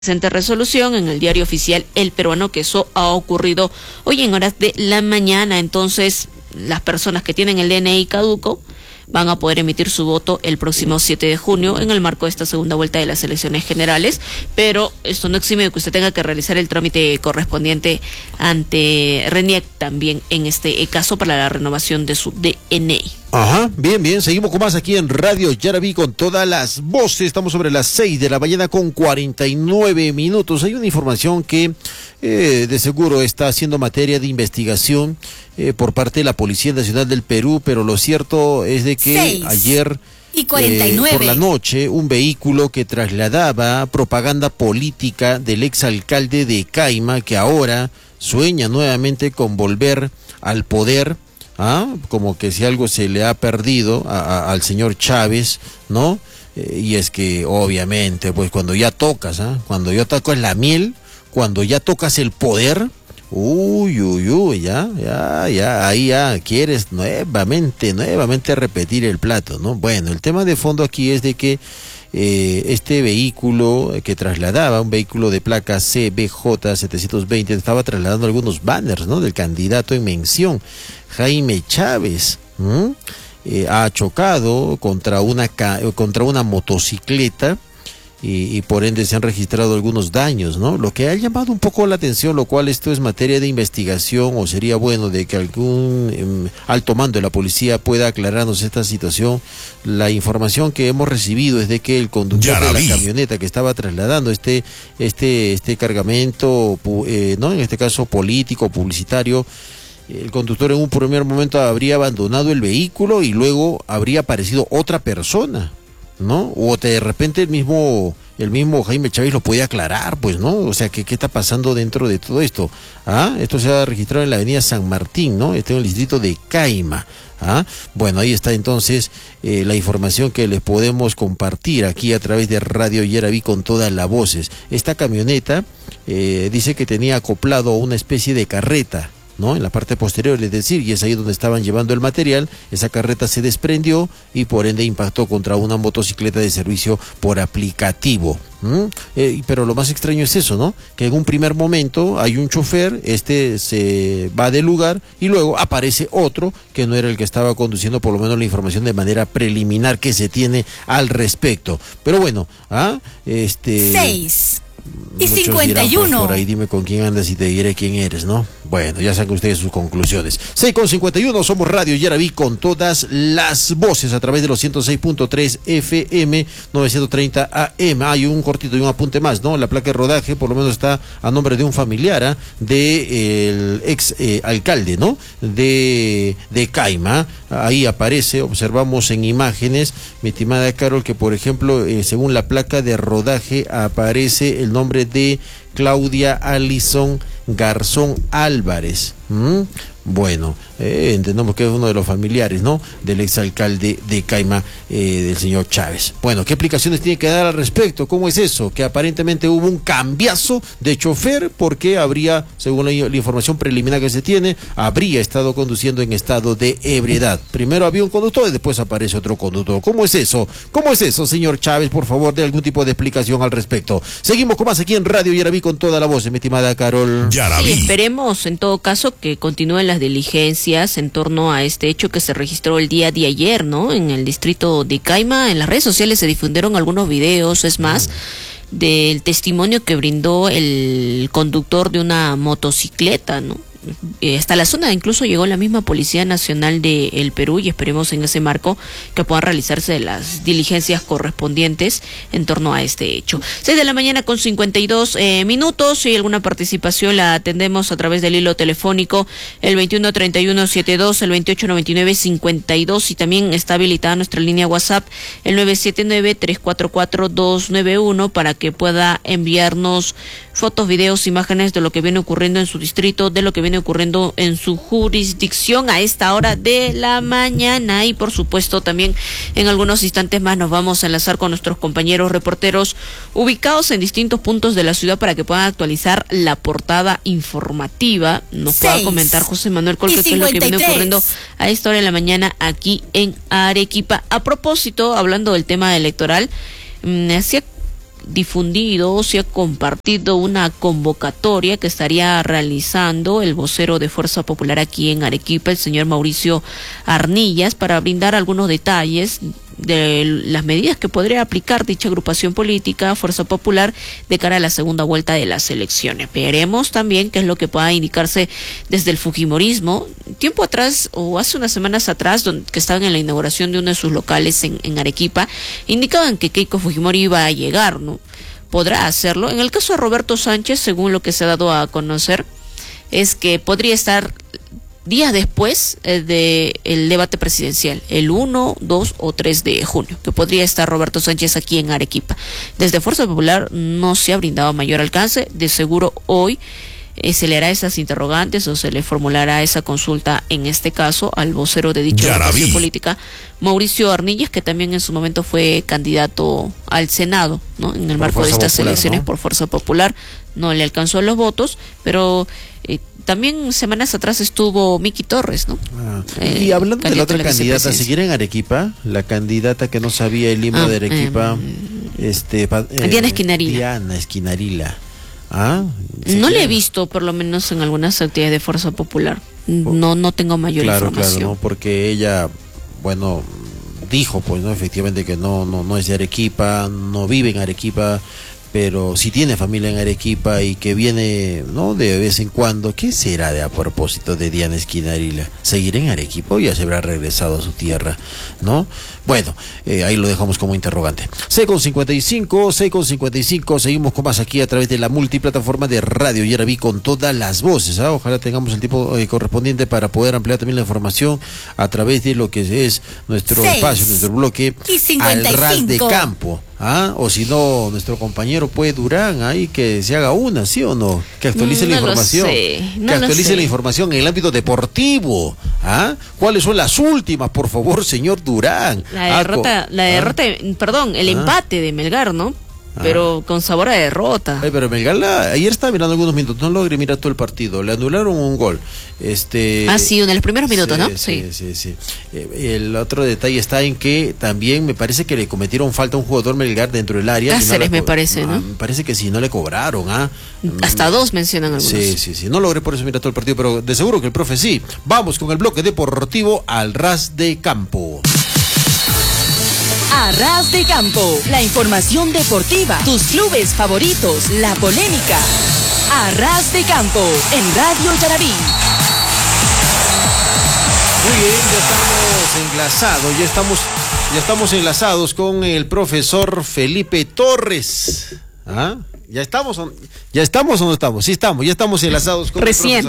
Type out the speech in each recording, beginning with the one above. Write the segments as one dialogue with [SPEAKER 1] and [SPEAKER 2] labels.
[SPEAKER 1] presente resolución en el diario oficial El Peruano, que eso ha ocurrido hoy en horas de la mañana. Entonces, las personas que tienen el DNI caduco van a poder emitir su voto el próximo 7 de junio en el marco de esta segunda vuelta de las elecciones generales, pero esto no exime de que usted tenga que realizar el trámite correspondiente ante RENIEC también en este caso para la renovación de su DNI.
[SPEAKER 2] Ajá, bien, seguimos con más aquí en Radio Yaraví con todas las voces. Estamos sobre las 6 de la mañana con 49 minutos. Hay una información que de seguro está haciendo materia de investigación por parte de la Policía Nacional del Perú, pero lo cierto es de que ayer por la noche un vehículo que trasladaba propaganda política del exalcalde de Caima, que ahora sueña nuevamente con volver al poder, como que si algo se le ha perdido al señor Chávez, ¿no? Y es que obviamente, pues cuando ya tocas, cuando ya tocas la miel, cuando ya tocas el poder, ahí ya quieres nuevamente repetir el plato, ¿no? Bueno, el tema de fondo aquí es de que este vehículo que trasladaba, un vehículo de placa CBJ 720, estaba trasladando algunos banners, ¿no?, del candidato en mención, Jaime Chávez. Ha chocado contra una motocicleta y por ende se han registrado algunos daños, ¿no? Lo que ha llamado un poco la atención, lo cual esto es materia de investigación, o sería bueno de que algún alto mando de la policía pueda aclararnos esta situación. La información que hemos recibido es de que el conductor de la camioneta que estaba trasladando este cargamento, ¿no?, en este caso político, publicitario, el conductor en un primer momento habría abandonado el vehículo y luego habría aparecido otra persona, ¿no? O de repente el mismo Jaime Chávez lo puede aclarar, pues, ¿no? O sea, ¿qué está pasando dentro de todo esto? Esto se ha registrado en la avenida San Martín, ¿no? En el distrito de Caima. Bueno, ahí está entonces la información que les podemos compartir aquí a través de Radio Yaraví con todas las voces. Esta camioneta dice que tenía acoplado una especie de carreta, ¿no?, en la parte posterior, es decir, y es ahí donde estaban llevando el material. Esa carreta se desprendió y por ende impactó contra una motocicleta de servicio por aplicativo. Pero lo más extraño es eso, ¿no?, que en un primer momento hay un chofer, se va del lugar y luego aparece otro que no era el que estaba conduciendo, por lo menos la información de manera preliminar que se tiene al respecto. Pero bueno,
[SPEAKER 1] 6:51.
[SPEAKER 2] Dirán, pues, por ahí dime con quién andas y te diré quién eres, ¿no? Bueno, ya sacan ustedes sus conclusiones. 6:51, somos Radio Yaraví con todas las voces a través de los 106.3 FM, 930 AM. Hay un cortito y un apunte más, ¿no? La placa de rodaje por lo menos está a nombre de un familiar del ex alcalde, ¿no?, de Caima. Ahí aparece, observamos en imágenes, mi estimada Carol, que por ejemplo, según la placa de rodaje aparece el nombre de Claudia Alison Garzón Álvarez. Bueno, entendemos que es uno de los familiares, ¿no?, del exalcalde de Caima, del señor Chávez. Bueno, ¿qué explicaciones tiene que dar al respecto? ¿Cómo es eso? Que aparentemente hubo un cambiazo de chofer porque habría, según la información preliminar que se tiene, habría estado conduciendo en estado de ebriedad. Primero había un conductor y después aparece otro conductor. ¿Cómo es eso? ¿Cómo es eso, señor Chávez? Por favor, dé algún tipo de explicación al respecto. Seguimos con más aquí en Radio Yaraví con toda la voz, mi estimada Carol.
[SPEAKER 1] Sí, esperemos en todo caso que continúen las diligencias en torno a este hecho que se registró el día de ayer, ¿no?, en el distrito de Caima. En las redes sociales se difundieron algunos videos, es más, del testimonio que brindó el conductor de una motocicleta, ¿no? Hasta la zona incluso llegó la misma Policía Nacional del Perú y esperemos en ese marco que puedan realizarse las diligencias correspondientes en torno a este hecho. 6:52 AM. Si hay alguna participación la atendemos a través del hilo telefónico el 213172, el 289952, y también está habilitada nuestra línea WhatsApp el 979-344-291 para que pueda enviarnos fotos, videos, imágenes de lo que viene ocurriendo en su distrito, de lo que viene ocurriendo en su jurisdicción a esta hora de la mañana. Y por supuesto también en algunos instantes más nos vamos a enlazar con nuestros compañeros reporteros ubicados en distintos puntos de la ciudad para que puedan actualizar la portada informativa. Nos pueda comentar José Manuel Colque qué es lo que viene ocurriendo a esta hora de la mañana aquí en Arequipa. A propósito, hablando del tema electoral, hacía difundido, se ha compartido una convocatoria que estaría realizando el vocero de Fuerza Popular aquí en Arequipa, el señor Mauricio Arnillas, para brindar algunos detalles de las medidas que podría aplicar dicha agrupación política, Fuerza Popular, de cara a la segunda vuelta de las elecciones. Veremos también qué es lo que pueda indicarse desde el fujimorismo. Tiempo atrás, o hace unas semanas atrás, que estaban en la inauguración de uno de sus locales en Arequipa, indicaban que Keiko Fujimori iba a llegar, ¿no? Podrá hacerlo. En el caso de Roberto Sánchez, según lo que se ha dado a conocer, es que podría estar días después del debate presidencial, el 1, 2 o 3 de junio, que podría estar Roberto Sánchez aquí en Arequipa. Desde Fuerza Popular no se ha brindado mayor alcance, de seguro hoy se le hará esas interrogantes o se le formulará esa consulta, en este caso, al vocero de dicha agrupación política, Mauricio Arnillas, que también en su momento fue candidato al Senado, ¿no? En el marco de estas elecciones, ¿no? Por Fuerza Popular, no le alcanzó los votos, pero también semanas atrás estuvo Miki Torres, ¿no?
[SPEAKER 2] Y hablando de la otra candidata, ¿seguirá en Arequipa? La candidata que no sabía el himno de Arequipa,
[SPEAKER 1] Diana Esquinarila.
[SPEAKER 2] Diana Esquinarila.
[SPEAKER 1] No le he visto, por lo menos en algunas actividades de Fuerza Popular. No tengo mayor información.
[SPEAKER 2] Claro, ¿no? Porque ella, bueno, dijo, pues, no, efectivamente que no es de Arequipa, no vive en Arequipa, pero si tiene familia en Arequipa y que viene, ¿no?, de vez en cuando. ¿Qué será de a propósito de Diana Esquinarila? ¿Seguirá en Arequipa o ya se habrá regresado a su tierra, no? Bueno, ahí lo dejamos como interrogante. 6:55, seguimos con más aquí a través de la multiplataforma de Radio Yaraví con todas las voces. Ojalá tengamos el tiempo correspondiente para poder ampliar también la información a través de lo que es nuestro espacio, nuestro bloque al ras de campo. O si no, nuestro compañero Durán, ahí que se haga una, ¿sí o no? Que actualice la información. Que actualice la información en el ámbito deportivo. ¿Cuáles son las últimas, por favor, señor Durán?
[SPEAKER 1] El empate de Melgar, ¿no? Pero con sabor a derrota.
[SPEAKER 2] Pero Melgar ayer estaba mirando algunos minutos, no logré mirar todo el partido, le anularon un gol.
[SPEAKER 1] Sí, en los primeros minutos, ¿no?
[SPEAKER 2] Sí. El otro detalle está en que también me parece que le cometieron falta a un jugador Melgar dentro del área.
[SPEAKER 1] Cáceres, me parece, ¿no?
[SPEAKER 2] Me parece que sí, no le cobraron.
[SPEAKER 1] Hasta dos mencionan algunos.
[SPEAKER 2] Sí, no logré por eso mirar todo el partido, pero de seguro que el profe sí. Vamos con el bloque deportivo al ras de campo.
[SPEAKER 3] A ras de campo, la información deportiva, tus clubes favoritos, la polémica. A ras de campo, en Radio Yaraví.
[SPEAKER 2] Muy bien, ya estamos enlazados con el profesor Felipe Torres. ¿Ya estamos o no estamos? Sí estamos, ya estamos enlazados con
[SPEAKER 1] Recién.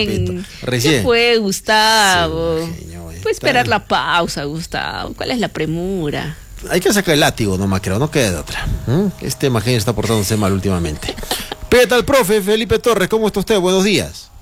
[SPEAKER 1] ¿Qué fue, Gustavo?
[SPEAKER 2] Sí,
[SPEAKER 1] Puede esperar la pausa, Gustavo. ¿Cuál es la premura?
[SPEAKER 2] Hay que sacar el látigo nomás, creo, no queda de otra. Este Magenio está portándose mal últimamente. ¿Qué tal, profe Felipe Torres? ¿Cómo está usted? Buenos días.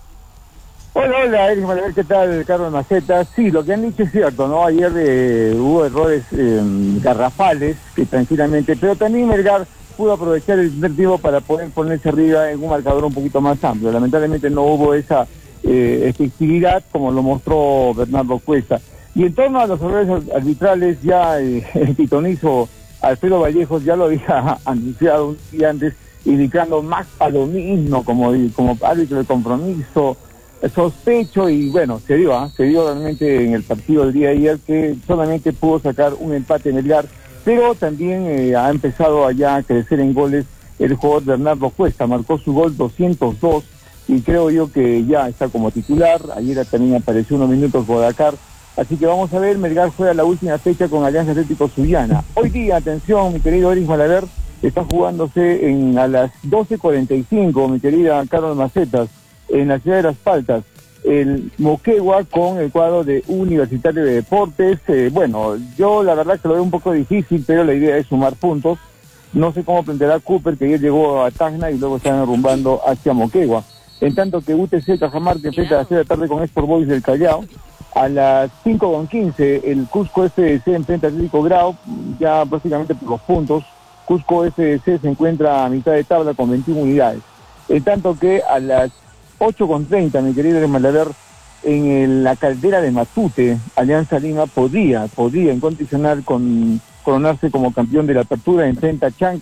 [SPEAKER 4] Hola, Eric Malaver, ¿qué tal, Carlos Maceta? Sí, lo que han dicho es cierto, ¿no? Ayer hubo errores garrafales, que tranquilamente, pero también Melgar pudo aprovechar el primer tiempo para poder ponerse arriba en un marcador un poquito más amplio. Lamentablemente no hubo esa efectividad como lo mostró Bernardo Cuesta. Y en torno a los errores arbitrales, ya el pitonizo Alfredo Vallejos ya lo había anunciado un día antes, indicando más a lo mismo como árbitro de compromiso, sospecho, y bueno, se dio realmente en el partido del día de ayer que solamente pudo sacar un empate en Melgar, pero también ha empezado allá a crecer en goles el jugador Bernardo Cuesta, marcó su gol 202 y creo yo que ya está como titular. Ayer también apareció unos minutos Bodacar. Así que vamos a ver, Melgar juega la última fecha con Alianza Atlético Zuliana. Hoy día, atención, mi querido Eric Malaver, está jugándose a las 12:45, mi querida Carlos Macetas, en la ciudad de Las Paltas, el Moquegua con el cuadro de Universitario de Deportes. Bueno, yo la verdad que lo veo un poco difícil, pero la idea es sumar puntos. No sé cómo planteará Cooper, que ayer llegó a Tacna y luego están arrumbando hacia Moquegua. En tanto que UTC Cajamarca enfrenta a las 6 de la tarde con Sport Boys del Callao. A las 5:15 el Cusco FC enfrenta a Atlético Grau, ya prácticamente por los puntos. Cusco FC se encuentra a mitad de tabla con 21 unidades. En tanto que a las 8:30, mi querido Malaver, en la caldera de Matute, Alianza Lima podría incondicional coronarse como campeón de la apertura, enfrenta a Chancas,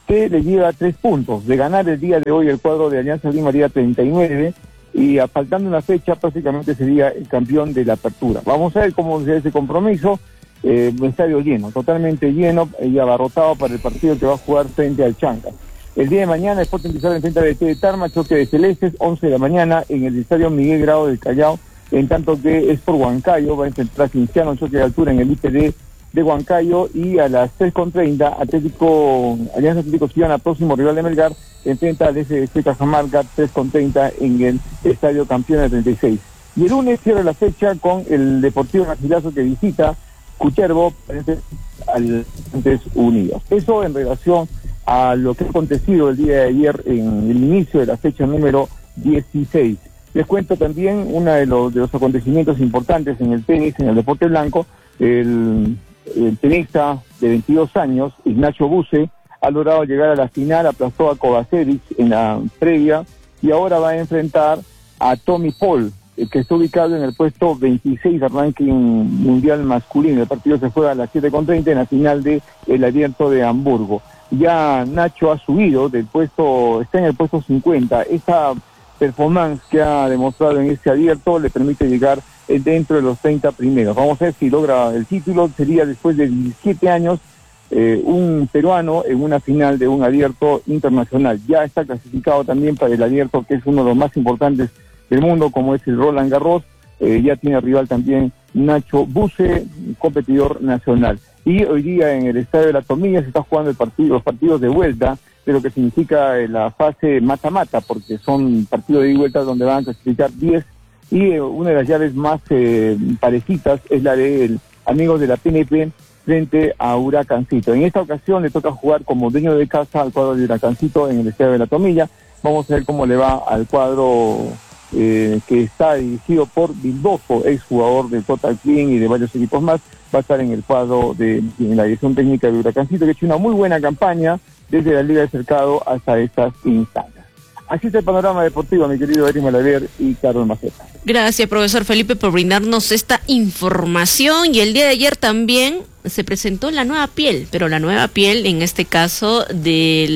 [SPEAKER 4] que le lleva 3 puntos. De ganar el día de hoy el cuadro de Alianza Lima haría 39 y faltando una fecha prácticamente sería el campeón de la apertura. Vamos a ver cómo se ese compromiso. Estadio lleno, totalmente lleno y abarrotado para el partido que va a jugar frente al Chancas. El día de mañana Sporting Cristal enfrenta a DT de Tarma, choque de Celestes, 11 de la mañana en el estadio Miguel Grau del Callao, en tanto que Sport Huancayo va a enfrentar a Cinciano, choque de altura en el IPD de Huancayo, y a las 3:30 Alianza Atlético Ciudadana, próximo rival de Melgar, enfrenta al SDC Cajamarca, 3:30 en el estadio Campeón de 36. Y el lunes cierra la fecha con el Deportivo Garcilaso que visita Cuchervo al Antes Unidos. Eso en relación a lo que ha acontecido el día de ayer en el inicio de la fecha número 16. Les cuento también uno de los acontecimientos importantes en el tenis, en el deporte blanco. El tenista de 22 años, Ignacio Buse, ha logrado llegar a la final, aplastó a Kovacevic en la previa y ahora va a enfrentar a Tommy Paul, que está ubicado en el puesto 26 del ranking mundial masculino. El partido se juega a las 7:30 en la final de el Abierto de Hamburgo. Ya Nacho ha subido del puesto, está en el puesto 50. Esa performance que ha demostrado en este abierto le permite llegar dentro de los 30 primeros. Vamos a ver si logra el título. Sería después de 17 años un peruano en una final de un abierto internacional. Ya está clasificado también para el abierto, que es uno de los más importantes del mundo, como es el Roland Garros. Ya tiene rival también Nacho Buse, competidor nacional. Y hoy día en el Estadio de la Tomilla se está jugando los partidos de vuelta de lo que significa la fase mata-mata, porque son partidos de ida y vuelta donde van a clasificar 10, y una de las llaves más parejitas es la de amigos de la PNP frente a Huracancito. En esta ocasión le toca jugar como dueño de casa al cuadro de Huracancito en el Estadio de la Tomilla. Vamos a ver cómo le va al cuadro que está dirigido por Bildoso, exjugador de Total Clean y de varios equipos más. Va a estar en el cuadro en la dirección técnica de Huracancito, que ha hecho una muy buena campaña desde la Liga de Cercado hasta estas instancias. Así está el panorama deportivo, mi querido Eric Malaver y Carlos Maceta.
[SPEAKER 1] Gracias, profesor Felipe, por brindarnos esta información. Y el día de ayer también se presentó la nueva piel, pero la nueva piel en este caso de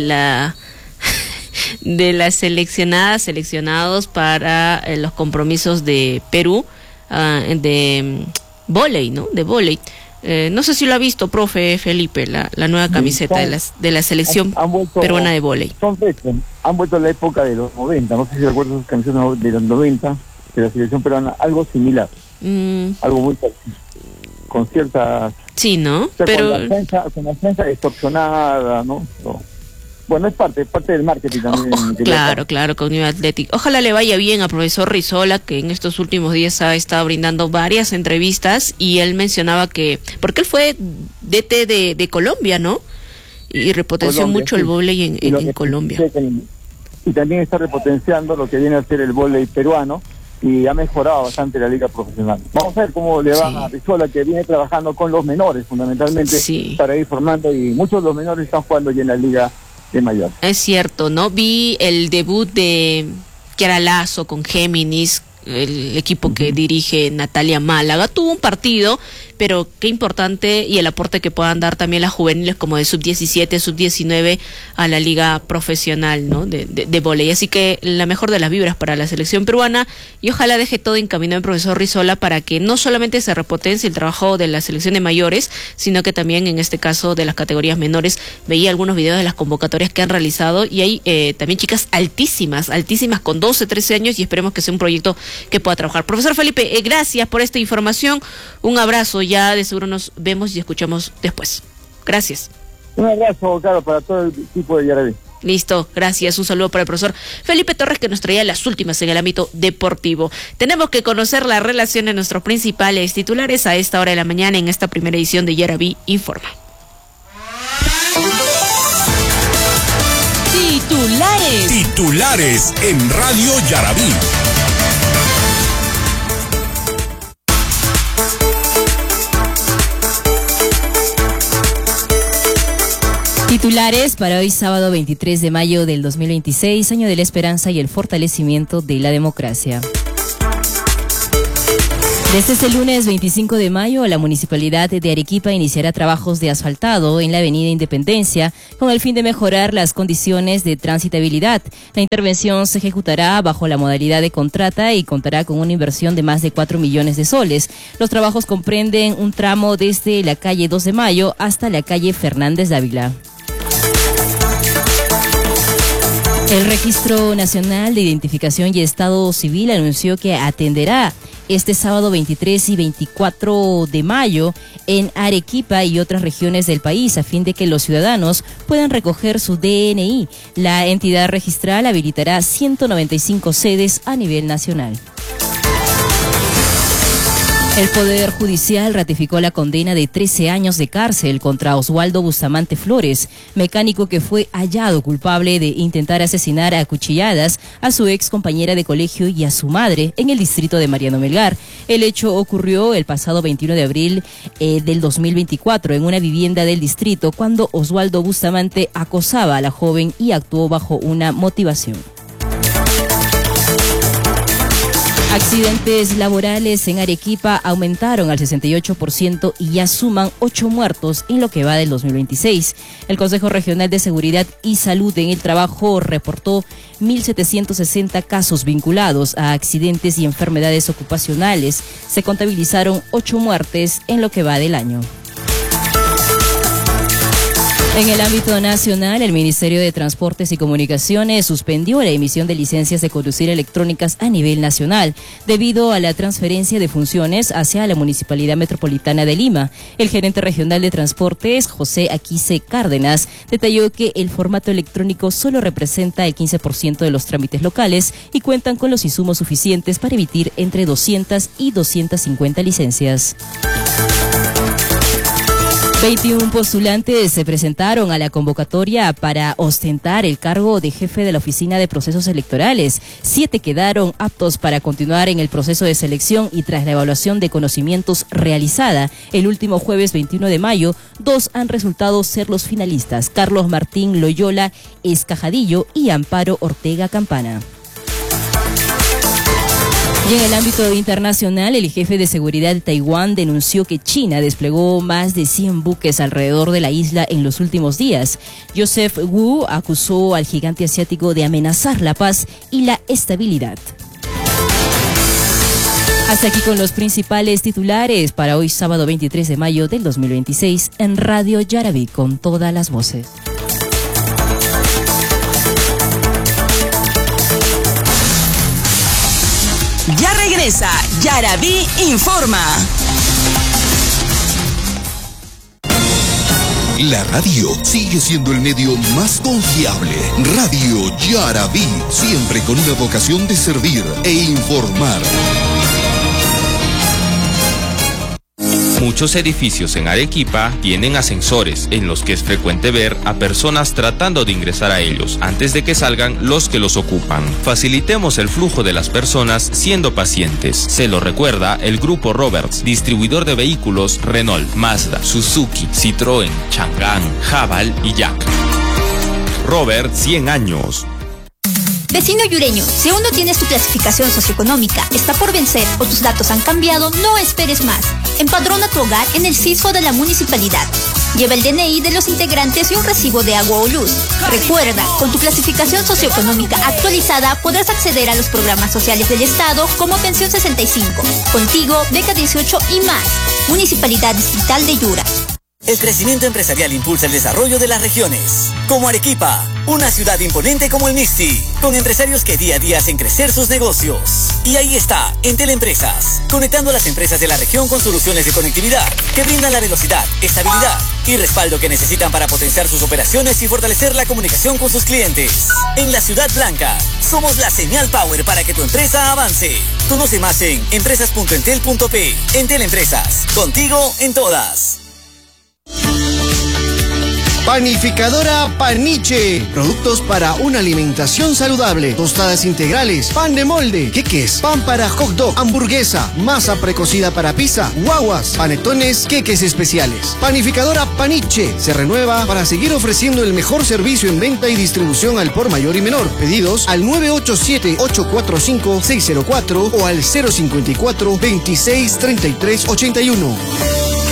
[SPEAKER 1] las seleccionados para los compromisos de Perú, de vóley, ¿no? De vóley. No sé si lo ha visto, profe Felipe, la nueva camiseta de la selección peruana de vóley.
[SPEAKER 4] Han vuelto a la época de los 90, no sé si recuerdan sus camisetas de los 90, de la selección peruana, algo similar, algo muy parecido, con cierta...
[SPEAKER 1] Sí, ¿no?
[SPEAKER 4] O sea,
[SPEAKER 1] pero
[SPEAKER 4] con la defensa distorsionada, ¿no? Bueno, es parte del marketing también.
[SPEAKER 1] Claro, con New Athletic. Ojalá le vaya bien a profesor Rizola, que en estos últimos días ha estado brindando varias entrevistas, y él mencionaba que, porque él fue DT de Colombia, ¿no? Y repotenció mucho el vóley en Colombia.
[SPEAKER 4] Y también está repotenciando lo que viene a ser el vóley peruano, y ha mejorado bastante la liga profesional. Vamos a ver cómo le va a Rizola, que viene trabajando con los menores, fundamentalmente, para ir formando, y muchos de los menores están jugando ya en la liga de mayor.
[SPEAKER 1] Es cierto, ¿no? Vi el debut de Kiara Lazo con Géminis, el equipo que dirige Natalia Málaga. Tuvo un partido, pero qué importante, y el aporte que puedan dar también las juveniles como de sub-17, sub-19 a la liga profesional, ¿no? De vóley. Así que la mejor de las vibras para la selección peruana, y ojalá deje todo encaminado el profesor Rizola para que no solamente se repotencie el trabajo de la selección de mayores, sino que también en este caso de las categorías menores. Veía algunos videos de las convocatorias que han realizado y hay también chicas altísimas con 12, 13 años, y esperemos que sea un proyecto que pueda trabajar. Profesor Felipe, gracias por esta información, un abrazo, ya de seguro nos vemos y escuchamos después. Gracias.
[SPEAKER 4] Un abrazo, Carlos, para todo el equipo de Yaraví.
[SPEAKER 1] Listo, gracias. Un saludo para el profesor Felipe Torres, que nos traía las últimas en el ámbito deportivo. Tenemos que conocer la relación de nuestros principales titulares a esta hora de la mañana en esta primera edición de Yaraví Informa.
[SPEAKER 5] Titulares en Radio Yaraví.
[SPEAKER 6] Titulares para hoy sábado 23 de mayo del 2026, año de la esperanza y el fortalecimiento de la democracia. Desde este lunes 25 de mayo, la Municipalidad de Arequipa iniciará trabajos de asfaltado en la Avenida Independencia con el fin de mejorar las condiciones de transitabilidad. La intervención se ejecutará bajo la modalidad de contrata y contará con una inversión de más de 4 millones de soles. Los trabajos comprenden un tramo desde la calle 2 de Mayo hasta la calle Fernández Dávila. El Registro Nacional de Identificación y Estado Civil anunció que atenderá este sábado 23 y 24 de mayo en Arequipa y otras regiones del país a fin de que los ciudadanos puedan recoger su DNI. La entidad registral habilitará 195 sedes a nivel nacional. El Poder Judicial ratificó la condena de 13 años de cárcel contra Oswaldo Bustamante Flores, mecánico que fue hallado culpable de intentar asesinar a cuchilladas a su ex compañera de colegio y a su madre en el distrito de Mariano Melgar. El hecho ocurrió el pasado 21 de abril del 2024 en una vivienda del distrito cuando Oswaldo Bustamante acosaba a la joven y actuó bajo una motivación. Accidentes laborales en Arequipa aumentaron al 68% y ya suman 8 muertos en lo que va del 2026. El Consejo Regional de Seguridad y Salud en el Trabajo reportó 1.760 casos vinculados a accidentes y enfermedades ocupacionales. Se contabilizaron 8 muertes en lo que va del año. En el ámbito nacional, el Ministerio de Transportes y Comunicaciones suspendió la emisión de licencias de conducir electrónicas a nivel nacional debido a la transferencia de funciones hacia la Municipalidad Metropolitana de Lima. El gerente regional de transportes, José Aquise Cárdenas, detalló que el formato electrónico solo representa el 15% de los trámites locales y cuentan con los insumos suficientes para emitir entre 200 y 250 licencias. 21 postulantes se presentaron a la convocatoria para ostentar el cargo de jefe de la Oficina de Procesos Electorales. 7 quedaron aptos para continuar en el proceso de selección y tras la evaluación de conocimientos realizada el último jueves 21 de mayo, 2 han resultado ser los finalistas: Carlos Martín Loyola Escajadillo y Amparo Ortega Campana. Y en el ámbito internacional, el jefe de seguridad de Taiwán denunció que China desplegó más de 100 buques alrededor de la isla en los últimos días. Joseph Wu acusó al gigante asiático de amenazar la paz y la estabilidad. Hasta aquí con los principales titulares para hoy sábado 23 de mayo del 2026 en Radio Yarabí con todas las voces.
[SPEAKER 3] Ya regresa Yarabí Informa.
[SPEAKER 5] La radio sigue siendo el medio más confiable. Radio Yarabí, siempre con una vocación de servir e informar.
[SPEAKER 7] Muchos edificios en Arequipa tienen ascensores en los que es frecuente ver a personas tratando de ingresar a ellos antes de que salgan los que los ocupan. Facilitemos el flujo de las personas siendo pacientes. Se lo recuerda el Grupo Roberts, distribuidor de vehículos Renault, Mazda, Suzuki, Citroën, Chang'an, Haval y Jack. Robert, 100 años.
[SPEAKER 8] Vecino yureño, si aún no tienes tu clasificación socioeconómica, está por vencer o tus datos han cambiado, no esperes más. Empadrona tu hogar en el CISFO de la municipalidad. Lleva el DNI de los integrantes y un recibo de agua o luz. Recuerda, con tu clasificación socioeconómica actualizada podrás acceder a los programas sociales del Estado como Pensión 65, Contigo, Beca 18 y más. Municipalidad Distrital de Yura.
[SPEAKER 9] El crecimiento empresarial impulsa el desarrollo de las regiones. Como Arequipa, una ciudad imponente como el Misti, con empresarios que día a día hacen crecer sus negocios. Y ahí está, Entel Empresas, conectando a las empresas de la región con soluciones de conectividad que brindan la velocidad, estabilidad y respaldo que necesitan para potenciar sus operaciones y fortalecer la comunicación con sus clientes. En la Ciudad Blanca, somos la señal power para que tu empresa avance. Conoce más en empresas.entel.p. Entel Empresas, contigo en todas.
[SPEAKER 10] Panificadora Paniche. Productos para una alimentación saludable. Tostadas integrales, pan de molde, queques, pan para hot dog, hamburguesa, masa precocida para pizza, guaguas, panetones, queques especiales. Panificadora Paniche se renueva para seguir ofreciendo el mejor servicio en venta y distribución al por mayor y menor. Pedidos al 987-845-604 o al 054-2633-81.